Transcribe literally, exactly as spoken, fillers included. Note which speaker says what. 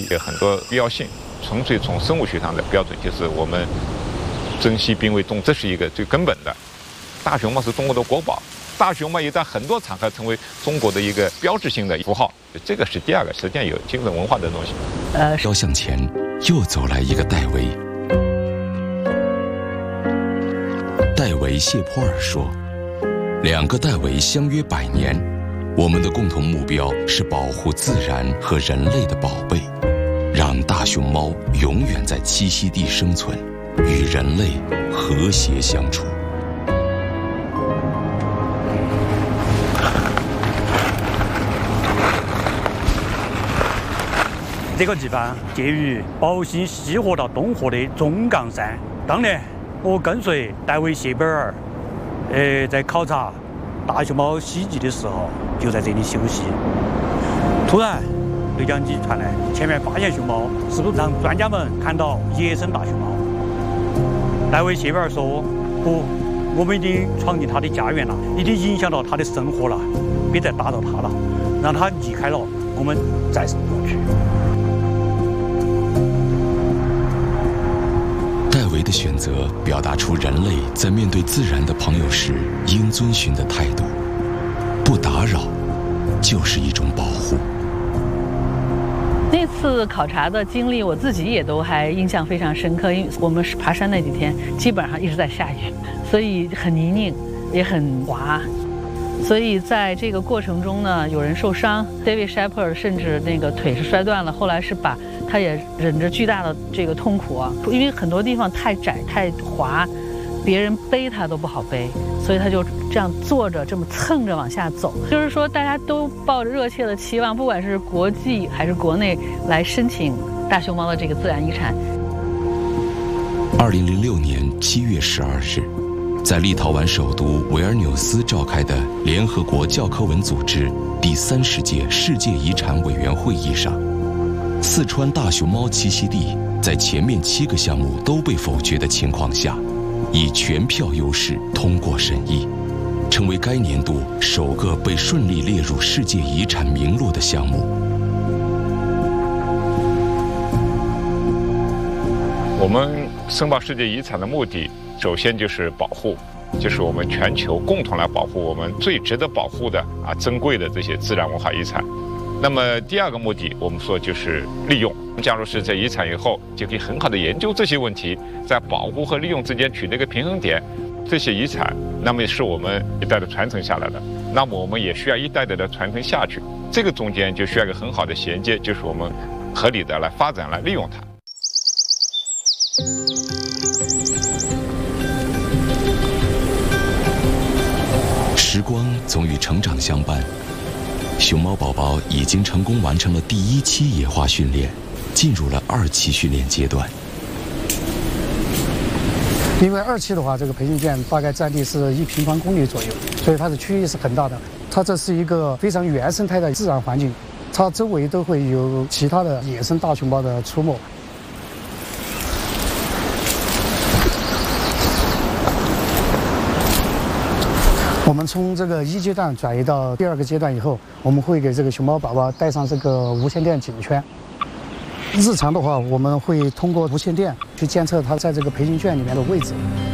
Speaker 1: 有很多必要性。纯粹从生物学上的标准，就是我们珍稀濒危动物，这是一个最根本的。大熊猫是中国的国宝，大熊猫也在很多场合成为中国的一个标志性的符号。这个是第二个，实际上有精神文化的东西。
Speaker 2: 呃，雕像前又走来一个戴维。戴维·谢泼尔说：“两个戴维相约百年，我们的共同目标是保护自然和人类的宝贝。”让大熊猫永远在栖息地生存，与人类和谐相处。
Speaker 3: 这个地方介于宝兴西河到东河的中岗山。当年我跟随戴维·谢泼尔，呃，在考察大熊猫栖息的时候，就在这里休息。突然，对讲机传来，前面发现熊猫，是不是让专家们看到野生大熊猫？戴维·谢泼尔说：“不，我们已经闯进它的家园了，已经影响到它的生活了，别再打扰它了，让它离开了，我们再上过去。”
Speaker 2: 戴维的选择表达出人类在面对自然的朋友时应遵循的态度：不打扰，就是一种保护。
Speaker 4: 那次考察的经历，我自己也都还印象非常深刻，因为我们是爬山那几天，基本上一直在下雨，所以很泥泞，也很滑。所以在这个过程中呢，有人受伤 ，David Shepherd 甚至那个腿是摔断了，后来是把他也忍着巨大的这个痛苦啊，因为很多地方太窄太滑，别人背他都不好背，所以他就这样坐着这么蹭着往下走。就是说，大家都抱着热切的期望，不管是国际还是国内来申请大熊猫的这个自然遗产。
Speaker 2: 二零零六年七月十二日，在立陶宛首都维尔纽斯召开的联合国教科文组织第三十届世界遗产委员会议上，四川大熊猫栖息地在前面七个项目都被否决的情况下，以全票优势通过审议，成为该年度首个被顺利列入世界遗产名录的项目。
Speaker 1: 我们申报世界遗产的目的，首先就是保护，就是我们全球共同来保护我们最值得保护的啊珍贵的这些自然文化遗产。那么第二个目的，我们说就是利用。假如是在遗产以后，就可以很好的研究这些问题，在保护和利用之间取得一个平衡点。这些遗产，那么是我们一代的传承下来的，那么我们也需要一代代的传承下去。这个中间就需要一个很好的衔接，就是我们合理的来发展、来利用它。
Speaker 2: 时光总与成长相伴，熊猫宝宝已经成功完成了第一期野化训练，进入了二期训练阶段。
Speaker 5: 因为二期的话，这个培训圈大概占地是一平方公里左右，所以它的区域是很大的。它这是一个非常原生态的自然环境，它周围都会有其他的野生大熊猫的出没。我们从这个一阶段转移到第二个阶段以后，我们会给这个熊猫宝宝带上这个无线电颈圈。日常的话，我们会通过无线电去监测它在这个培训圈里面的位置。